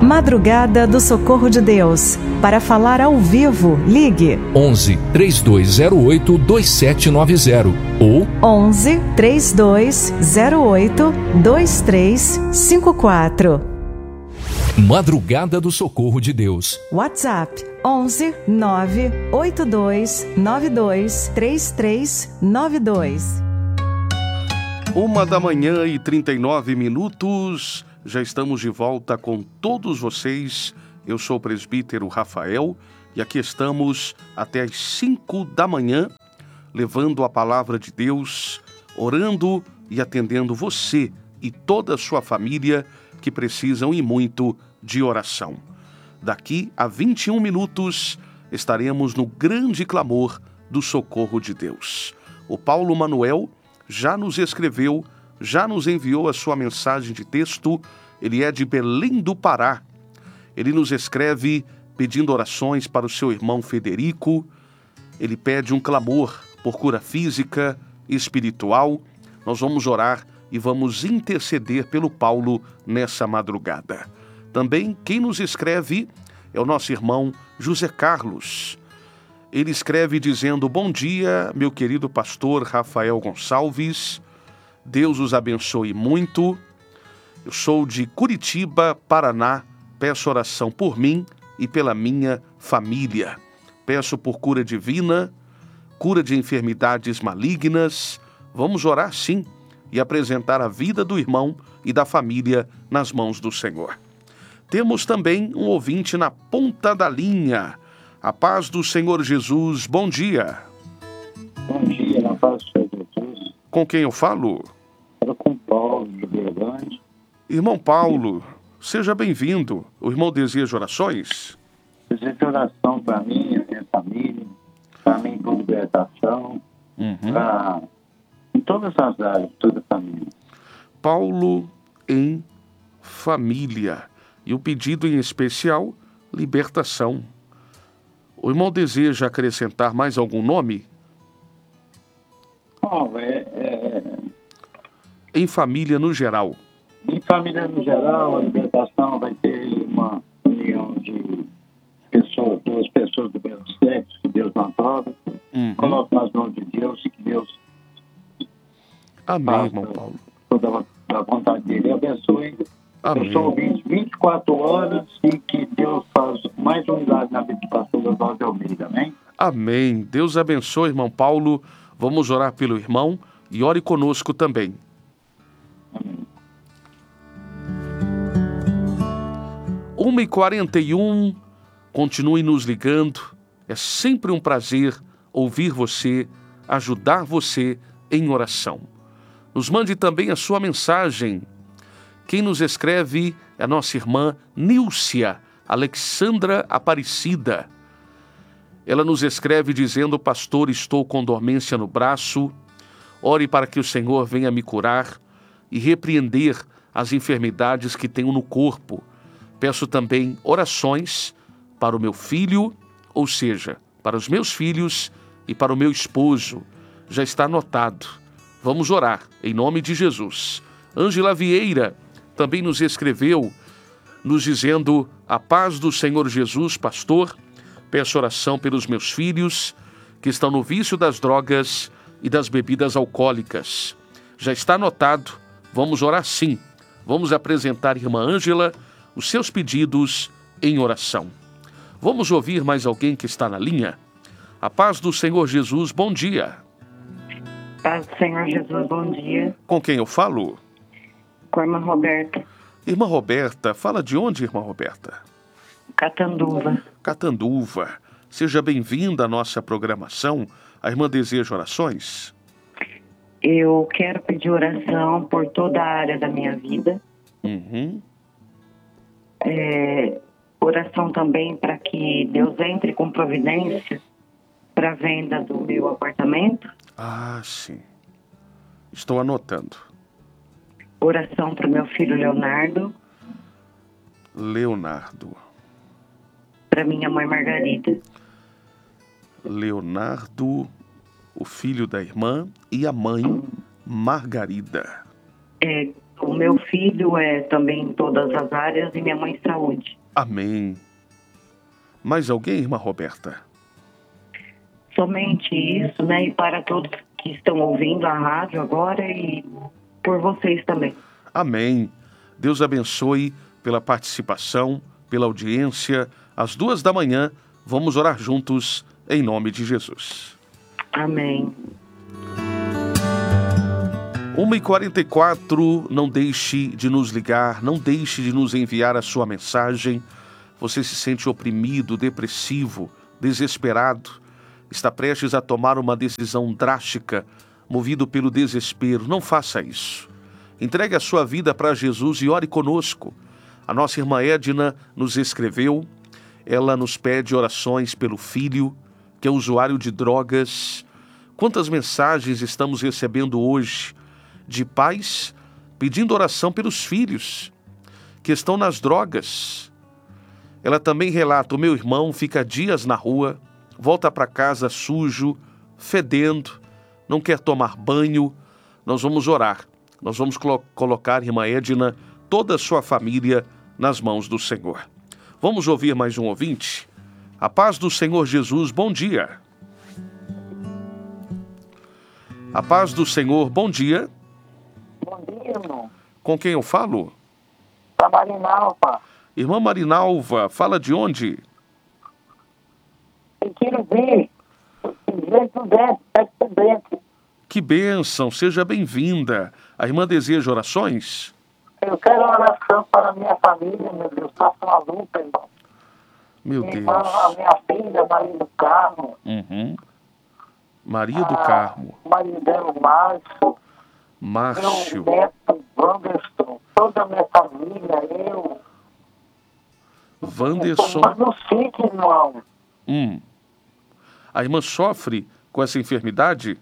Madrugada do Socorro de Deus. Para falar ao vivo, ligue 11 3208 2790 ou 11 3208 2354. Madrugada do Socorro de Deus. WhatsApp 11 982 92 3392. 1h39. Já estamos de volta com todos vocês. Eu sou o presbítero Rafael e aqui estamos até às 5 da manhã, levando a palavra de Deus, orando e atendendo você e toda a sua família que precisam e muito de oração. Daqui a 21 minutos estaremos no grande clamor do socorro de Deus. O Paulo Manuel já nos escreveu, já nos enviou a sua mensagem de texto. Ele é de Belém do Pará. Ele nos escreve pedindo orações para o seu irmão Federico. Ele pede um clamor por cura física e espiritual. Nós vamos orar e vamos interceder pelo Paulo nessa madrugada. Também quem nos escreve é o nosso irmão José Carlos. Ele escreve dizendo: bom dia, meu querido pastor Rafael Gonçalves. Deus os abençoe muito. Eu sou de Curitiba, Paraná. Peço oração por mim e pela minha família. Peço por cura divina, cura de enfermidades malignas. Vamos orar sim e apresentar a vida do irmão e da família nas mãos do Senhor. Temos também um ouvinte na ponta da linha. A paz do Senhor Jesus, bom dia. Bom dia, na paz do Senhor Jesus. Com quem eu falo? Era com Paulo, de Berlândia. Irmão Paulo, seja bem-vindo. O irmão deseja orações? Desejo oração para mim, a minha família, para mim por libertação, para em todas as áreas, toda a família. Paulo em família. E o pedido em especial, libertação. O irmão deseja acrescentar mais algum nome? Bom, Em família no geral. em família no geral, a libertação vai ter uma união de pessoas, duas pessoas do mesmo sexo, que Deus não aprova. Coloco nas mãos de Deus e que Deus Amém, irmão Paulo. toda a vontade dele. Abençoe. Amém. Eu sou ouvinte 24 horas e que Deus faz mais um milagre na vida do pastor Oswaldo Almeida, amém? Amém. Deus abençoe, irmão Paulo. Vamos orar pelo irmão e ore conosco também. Amém. 1h41, continue nos ligando. É sempre um prazer ouvir você, ajudar você em oração. Nos mande também a sua mensagem. Quem nos escreve é a nossa irmã Nílcia Alexandra Aparecida. Ela nos escreve dizendo: pastor, estou com dormência no braço. Ore para que o Senhor venha me curar e repreender as enfermidades que tenho no corpo. Peço também orações para o meu filho, ou seja, para os meus filhos e para o meu esposo. Já está anotado. Vamos orar, em nome de Jesus. Ângela Vieira também nos escreveu, nos dizendo: a paz do Senhor Jesus, pastor. Peço oração pelos meus filhos, que estão no vício das drogas e das bebidas alcoólicas. Já está anotado. Vamos orar sim. Vamos apresentar, irmã Ângela, os seus pedidos em oração. Vamos ouvir mais alguém que está na linha? A paz do Senhor Jesus, bom dia. Paz do Senhor Jesus, bom dia. Com quem eu falo? Com a irmã Roberta. Irmã Roberta, fala de onde, irmã Roberta? Catanduva. Catanduva. Seja bem-vinda à nossa programação. A irmã deseja orações? Eu quero pedir oração por toda a área da minha vida. Oração também para que Deus entre com providência para a venda do meu apartamento. Ah, sim. Estou anotando. Oração para o meu filho Leonardo. Leonardo. Para minha mãe Margarida. Leonardo, o filho da irmã, e a mãe Margarida. O meu filho é também em todas as áreas e minha mãe saúde. Amém. Mais alguém, irmã Roberta? Somente isso, né? E para todos que estão ouvindo a rádio agora e por vocês também. Amém. Deus abençoe pela participação, pela audiência. Às 2h, vamos orar juntos em nome de Jesus. Amém. 1h44, não deixe de nos ligar, não deixe de nos enviar a sua mensagem. Você se sente oprimido, depressivo, desesperado, está prestes a tomar uma decisão drástica, movido pelo desespero. Não faça isso. Entregue a sua vida para Jesus e ore conosco. A nossa irmã Edna nos escreveu, ela nos pede orações pelo filho, que é usuário de drogas. Quantas mensagens estamos recebendo hoje de pais pedindo oração pelos filhos que estão nas drogas. Ela também relata, o meu irmão fica dias na rua, volta para casa sujo, fedendo, não quer tomar banho. Nós vamos orar. Nós vamos colocar, irmã Edna, toda a sua família nas mãos do Senhor. Vamos ouvir mais um ouvinte? A paz do Senhor Jesus, bom dia. A paz do Senhor, bom dia. Bom dia, irmão. Com quem eu falo? Pra Marinalva. Irmã Marinalva, fala de onde? Eu quero ver. Dentro dentro, perto dentro. Que bênção, seja bem-vinda. A irmã deseja orações? Eu quero oração para a minha família, meu Deus. Faça uma luta, irmão. Meu Minha Deus. irmã, a minha filha, Maria do Carmo. Maria do Carmo. O marido dela, o Márcio. meu neto, Wanderson. Toda a minha família, eu. Wanderson. Mas não fique, irmão. A irmã sofre com essa enfermidade?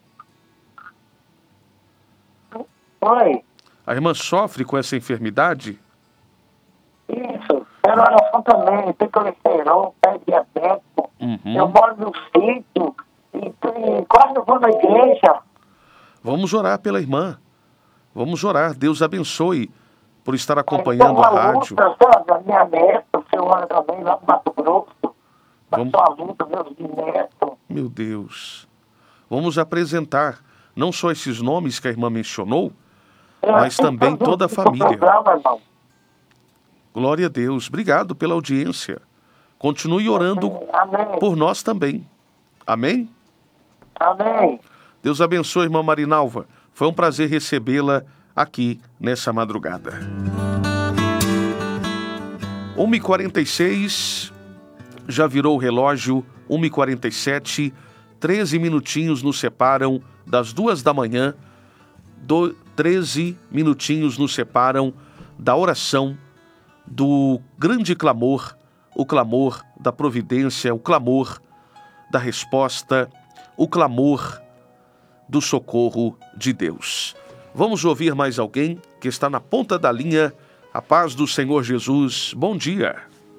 Oi. A irmã sofre com essa enfermidade? Isso. Quero oração também. Tem colesterol, pé diabético. Eu moro no sítio e quase não vou na igreja. Vamos orar pela irmã. Vamos orar. Deus abençoe por estar acompanhando a rádio. Luta, sabe? A minha neta, o seu ano também, lá no Mato Grosso. Vamos... Uma luta, meus netos. Meu Deus. Vamos apresentar não só esses nomes que a irmã mencionou, mas também toda a família. Glória a Deus. Obrigado pela audiência. Continue orando por nós também. Amém? Amém. Deus abençoe, irmã Marinalva. Foi um prazer recebê-la aqui nessa madrugada. 1h46, já virou o relógio, 1h47, 13 minutinhos nos separam das 2h, 13 minutinhos nos separam da oração, do grande clamor, o clamor da providência, o clamor da resposta, o clamor do socorro de Deus. Vamos ouvir mais alguém que está na ponta da linha. A paz do Senhor Jesus. Bom dia.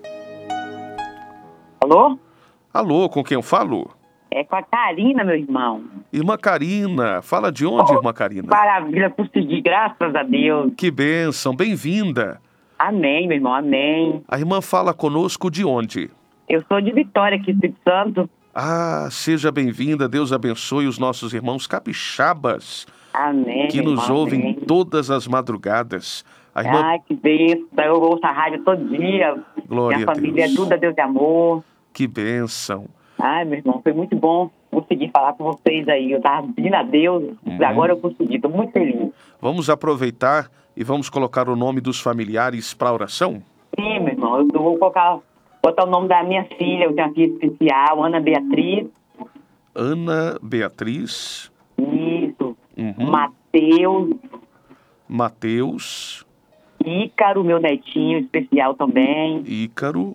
Alô? Alô, com quem eu falo? É com a Karina, meu irmão. Irmã Karina. Fala de onde, irmã Karina? Maravilha, consegui, graças a Deus. Que bênção, bem-vinda. Amém, meu irmão, amém. A irmã fala conosco de onde? Eu sou de Vitória, aqui, Espírito Santo. Ah, seja bem-vinda. Deus abençoe os nossos irmãos capixabas. Amém, Que nos irmão, ouvem amém. todas as madrugadas. A irmã... Ai, que bênção. Eu ouço a rádio todo dia. Glória Minha a família Deus. é tudo a Deus de amor. Que bênção. Ai, meu irmão, foi muito bom conseguir falar com vocês aí. Eu tava pedindo a Deus, agora eu consegui. Tô muito feliz. Vamos aproveitar e vamos colocar o nome dos familiares para a oração? Sim, meu irmão, eu vou botar o nome da minha filha. Eu tenho uma filha especial, Ana Beatriz. Ana Beatriz. Isso. Mateus. Mateus. Ícaro, meu netinho especial também. Ícaro.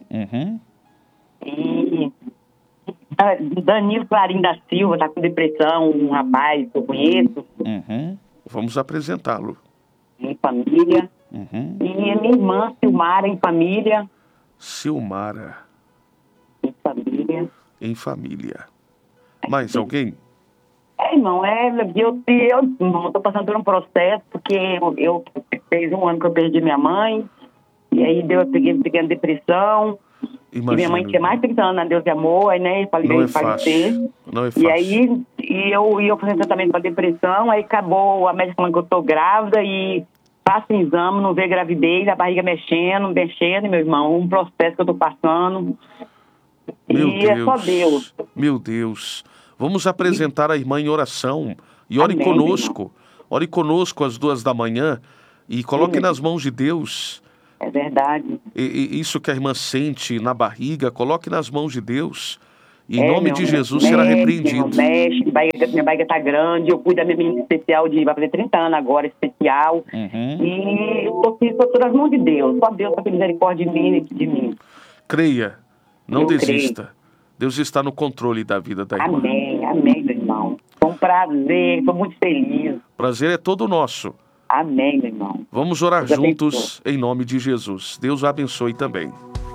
E Danilo Clarim da Silva, tá com depressão, um rapaz que eu conheço. Vamos apresentá-lo. Em família. E a minha irmã, Silmara, em família. Silmara. Em família. Em família. Mais alguém? Irmão, eu tô passando por um processo, porque eu fez um ano que eu perdi minha mãe, e aí eu peguei uma depressão. Imagina. E minha mãe tinha mais de 30 anos, Deus de amor, aí, né, Não é fácil. Não é fácil. E aí, eu fazendo tratamento para depressão, aí acabou a médica falando que eu tô grávida, e faço um exame, não vê gravidez, a barriga mexendo, meu irmão, um processo que eu tô passando. Meu e Deus. É só Deus. Meu Deus. Vamos apresentar a irmã em oração. E ore conosco. Irmão. Ore conosco às 2h e coloque nas mãos de Deus. É verdade. E isso que a irmã sente na barriga, coloque nas mãos de Deus. E em nome de Jesus será repreendido. Minha barriga tá grande, eu cuido da minha menina especial, vai fazer 30 anos agora, especial. E estou nas mãos de Deus. Só Deus tem misericórdia de mim. Creia, não Eu desista. creio. Deus está no controle da vida da irmã. Amém, meu irmão. Foi um prazer, estou muito feliz. Prazer é todo nosso. Amém, meu irmão. Vamos orar Deus juntos em nome de Jesus. Deus o abençoe também.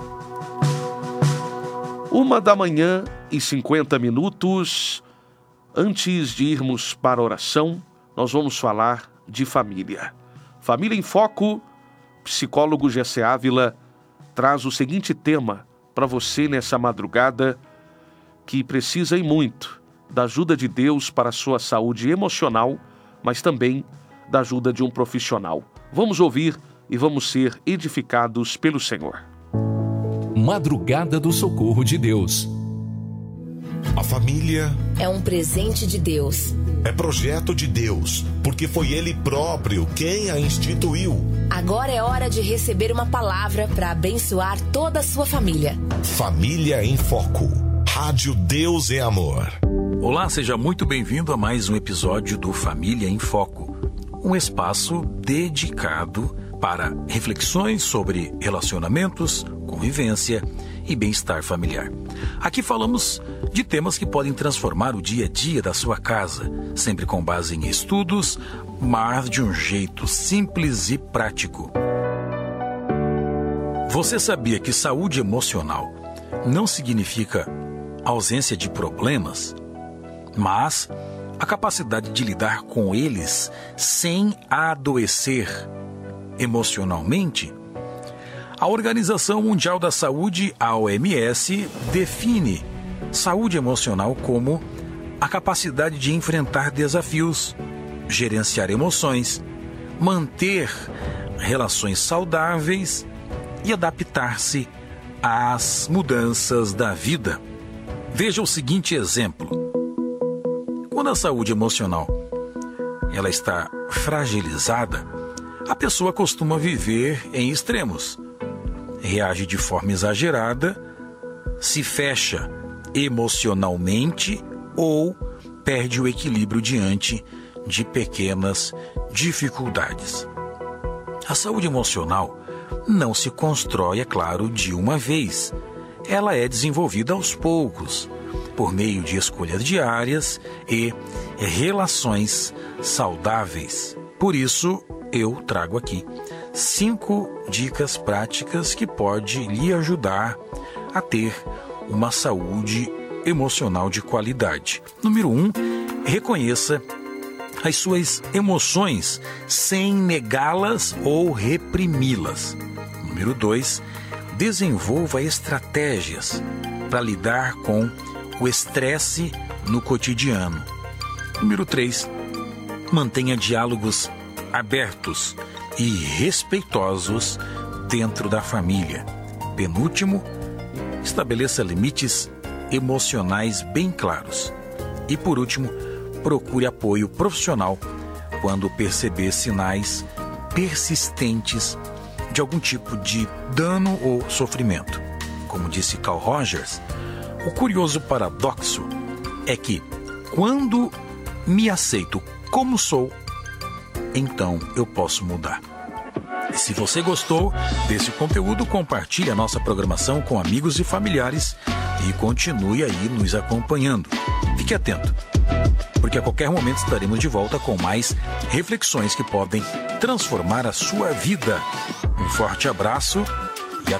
1h50. Antes de irmos para a oração, nós vamos falar de família. Família em Foco, psicólogo Gessé Ávila traz o seguinte tema para você nessa madrugada, que precisa e muito da ajuda de Deus para a sua saúde emocional, mas também da ajuda de um profissional. Vamos ouvir e vamos ser edificados pelo Senhor. Madrugada do Socorro de Deus. A família é um presente de Deus. É projeto de Deus, porque foi Ele próprio quem a instituiu. Agora é hora de receber uma palavra para abençoar toda a sua família. Família em Foco. Rádio Deus é Amor. Olá, seja muito bem-vindo a mais um episódio do Família em Foco. Um espaço dedicado para reflexões sobre relacionamentos, convivência e bem-estar familiar. Aqui falamos de temas que podem transformar o dia a dia da sua casa, sempre com base em estudos, mas de um jeito simples e prático. Você sabia que saúde emocional não significa ausência de problemas, mas a capacidade de lidar com eles sem adoecer emocionalmente? A Organização Mundial da Saúde, a OMS, define saúde emocional como a capacidade de enfrentar desafios, gerenciar emoções, manter relações saudáveis e adaptar-se às mudanças da vida. Veja o seguinte exemplo. Quando a saúde emocional ela está fragilizada, a pessoa costuma viver em extremos. Reage de forma exagerada, se fecha emocionalmente ou perde o equilíbrio diante de pequenas dificuldades. A saúde emocional não se constrói, é claro, de uma vez. Ela é desenvolvida aos poucos, por meio de escolhas diárias e relações saudáveis. Por isso, eu trago aqui 5 dicas práticas que podem lhe ajudar a ter uma saúde emocional de qualidade. Número 1, reconheça as suas emoções sem negá-las ou reprimi-las. Número 2, desenvolva estratégias para lidar com o estresse no cotidiano. Número 3, mantenha diálogos abertos e respeitosos dentro da família. Penúltimo, estabeleça limites emocionais bem claros. E por último, procure apoio profissional quando perceber sinais persistentes de algum tipo de dano ou sofrimento. Como disse Carl Rogers, o curioso paradoxo é que quando me aceito como sou, então eu posso mudar. E se você gostou desse conteúdo, compartilhe a nossa programação com amigos e familiares e continue aí nos acompanhando. Fique atento, porque a qualquer momento estaremos de volta com mais reflexões que podem transformar a sua vida. Um forte abraço